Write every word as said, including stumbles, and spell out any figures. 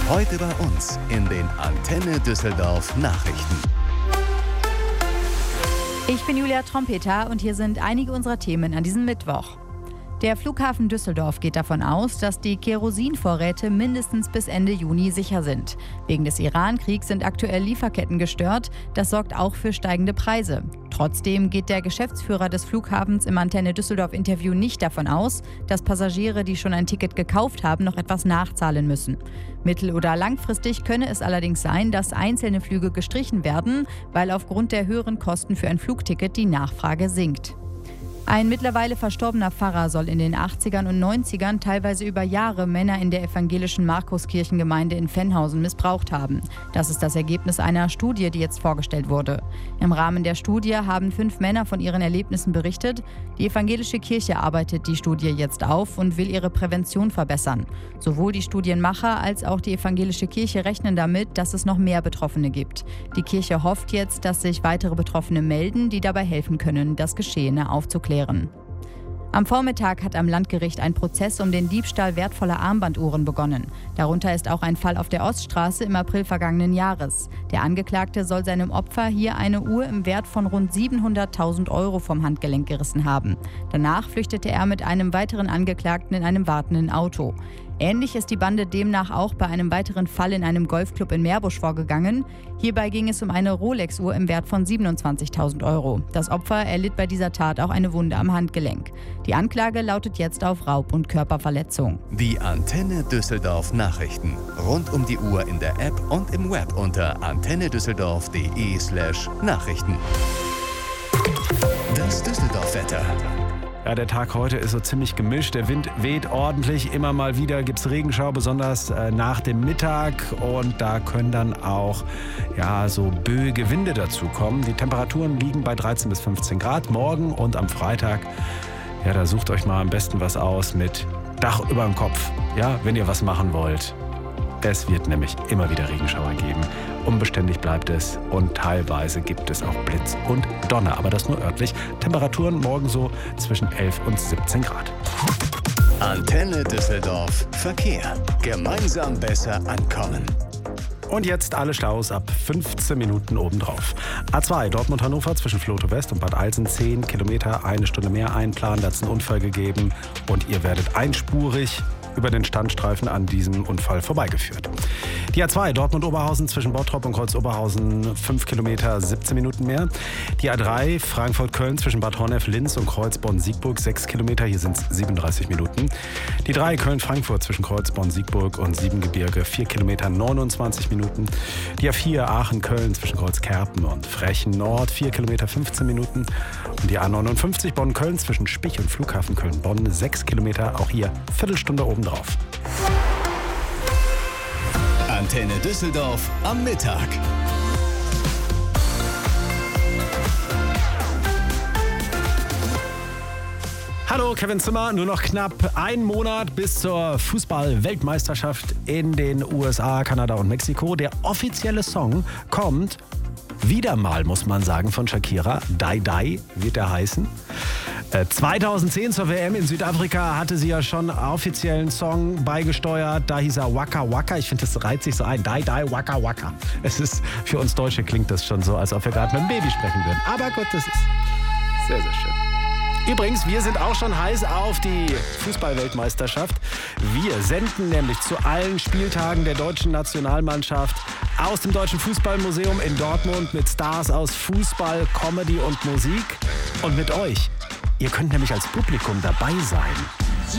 Heute bei uns in den Antenne Düsseldorf Nachrichten. Ich bin Julia Trompeter und hier sind einige unserer Themen an diesem Mittwoch. Der Flughafen Düsseldorf geht davon aus, dass die Kerosinvorräte mindestens bis Ende Juni sicher sind. Wegen des Iran-Kriegs sind aktuell Lieferketten gestört. Das sorgt auch für steigende Preise. Trotzdem geht der Geschäftsführer des Flughafens im Antenne Düsseldorf-Interview nicht davon aus, dass Passagiere, die schon ein Ticket gekauft haben, noch etwas nachzahlen müssen. Mittel- oder langfristig könne es allerdings sein, dass einzelne Flüge gestrichen werden, weil aufgrund der höheren Kosten für ein Flugticket die Nachfrage sinkt. Ein mittlerweile verstorbener Pfarrer soll in den achtzigern und neunzigern teilweise über Jahre Männer in der evangelischen Markuskirchengemeinde in Venhausen missbraucht haben. Das ist das Ergebnis einer Studie, die jetzt vorgestellt wurde. Im Rahmen der Studie haben fünf Männer von ihren Erlebnissen berichtet. Die evangelische Kirche arbeitet die Studie jetzt auf und will ihre Prävention verbessern. Sowohl die Studienmacher als auch die evangelische Kirche rechnen damit, dass es noch mehr Betroffene gibt. Die Kirche hofft jetzt, dass sich weitere Betroffene melden, die dabei helfen können, das Geschehene aufzuklären. Am Vormittag hat am Landgericht ein Prozess um den Diebstahl wertvoller Armbanduhren begonnen. Darunter ist auch ein Fall auf der Oststraße im April vergangenen Jahres. Der Angeklagte soll seinem Opfer hier eine Uhr im Wert von rund siebenhunderttausend Euro vom Handgelenk gerissen haben. Danach flüchtete er mit einem weiteren Angeklagten in einem wartenden Auto. Ähnlich ist die Bande demnach auch bei einem weiteren Fall in einem Golfclub in Meerbusch vorgegangen. Hierbei ging es um eine Rolex-Uhr im Wert von siebenundzwanzigtausend Euro. Das Opfer erlitt bei dieser Tat auch eine Wunde am Handgelenk. Die Anklage lautet jetzt auf Raub und Körperverletzung. Die Antenne Düsseldorf Nachrichten. Rund um die Uhr in der App und im Web unter antennedüsseldorf.de slash Nachrichten. Das Düsseldorf-Wetter. Ja, der Tag heute ist so ziemlich gemischt. Der Wind weht ordentlich. Immer mal wieder gibt es Regenschau, besonders äh, nach dem Mittag. Und da können dann auch ja, so böige Winde dazukommen. Die Temperaturen liegen bei dreizehn bis fünfzehn Grad. Morgen und am Freitag, ja, da sucht euch mal am besten was aus mit Dach über dem Kopf. Ja, wenn ihr was machen wollt. Es wird nämlich immer wieder Regenschauer geben. Unbeständig bleibt es und teilweise gibt es auch Blitz und Donner, aber das nur örtlich. Temperaturen morgen so zwischen elf und siebzehn Grad. Antenne Düsseldorf Verkehr. Gemeinsam besser ankommen. Und jetzt alle Staus ab fünfzehn Minuten obendrauf. A zwei Dortmund-Hannover zwischen Floto West und Bad Eilsen zehn Kilometer, eine Stunde mehr einplanen. Da hat es einen Unfall gegeben und ihr werdet einspurig über den Standstreifen an diesem Unfall vorbeigeführt. Die A zwei Dortmund-Oberhausen zwischen Bottrop und Kreuz-Oberhausen fünf Kilometer, siebzehn Minuten mehr. Die A drei Frankfurt-Köln zwischen Bad Honnef-Linz und Kreuzborn-Siegburg sechs Kilometer, hier sind es siebenunddreißig Minuten. Die drei Köln-Frankfurt zwischen Kreuzborn-Siegburg und Siebengebirge vier Kilometer, neunundzwanzig Minuten. Die A vier Aachen-Köln zwischen Kreuzkerpen und Frechen-Nord vier Kilometer, fünfzehn Minuten. Und die A neunundfünfzig Bonn-Köln zwischen Spich und Flughafen Köln-Bonn sechs Kilometer, auch hier Viertelstunde oben drauf. Antenne Düsseldorf am Mittag. Hallo, Kevin Zimmer. Nur noch knapp ein Monat bis zur Fußball-Weltmeisterschaft in den U S A, Kanada und Mexiko. Der offizielle Song kommt wieder mal, muss man sagen, von Shakira. Die Die wird er heißen. zweitausendzehn zur W M in Südafrika hatte sie ja schon einen offiziellen Song beigesteuert. Da hieß er Waka Waka. Ich finde, das reiht sich so ein. Die Die Waka Waka. Es ist, für uns Deutsche klingt das schon so, als ob wir gerade mit einem Baby sprechen würden. Aber gut, das ist sehr, sehr schön. Übrigens, wir sind auch schon heiß auf die Fußball-Weltmeisterschaft. Wir senden nämlich zu allen Spieltagen der deutschen Nationalmannschaft aus dem Deutschen Fußballmuseum in Dortmund mit Stars aus Fußball, Comedy und Musik. Und mit euch. Ihr könnt nämlich als Publikum dabei sein.